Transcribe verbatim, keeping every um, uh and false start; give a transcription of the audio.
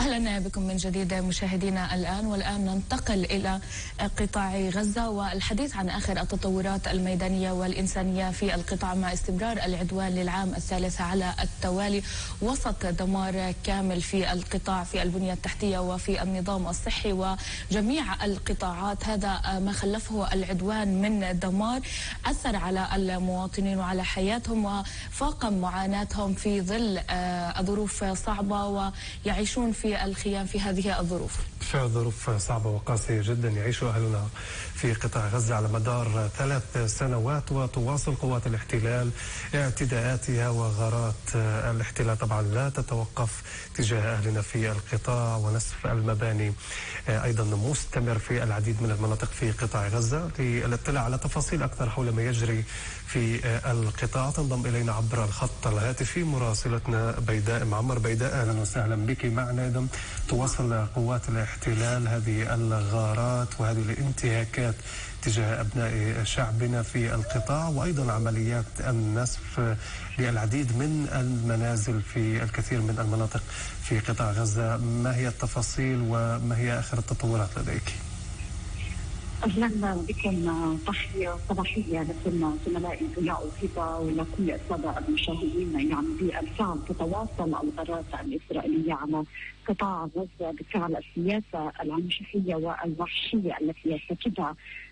أهلا بكم من جديد مشاهدينا الآن، والآن ننتقل إلى قطاع غزة والحديث عن آخر التطورات الميدانية والإنسانية في القطاع مع استمرار العدوان للعام الثالث على التوالي وسط دمار كامل في القطاع، في البنية التحتية وفي النظام الصحي وجميع القطاعات. هذا ما خلفه العدوان من دمار أثر على المواطنين وعلى حياتهم وفاقم معاناتهم في ظل ظروف صعبة ويعيشون في الخيام في هذه الظروف. في ظروف صعبة وقاسية جدا يعيش أهلنا في قطاع غزة على مدار ثلاث سنوات، وتواصل قوات الاحتلال اعتداءاتها وغارات الاحتلال طبعا لا تتوقف تجاه أهلنا في القطاع، ونسف المباني أيضا مستمر في العديد من المناطق في قطاع غزة. للاطلاع على تفاصيل أكثر حول ما يجري في القطاع تنضم إلينا عبر الخط الهاتفي مراسلتنا بيداء معمر. بيداء أهلا وسهلا بك معنا. أيضا تواصل قوات الاحتلال هذه الغارات وهذه الانتهاكات تجاه أبناء شعبنا في القطاع، وأيضا عمليات النسف للعديد من المنازل في الكثير من المناطق في قطاع غزة. ما هي التفاصيل وما هي آخر التطورات لديك؟ أهلا بكم، تحية صباحية لكل زملائي ضياء وهبة ولكل السادة المشاهدين. يعني بالفعل تتواصل الغارات الإسرائيلية على قطاع غزة بفعل السياسة العنصرية والوحشية التي يرتكبها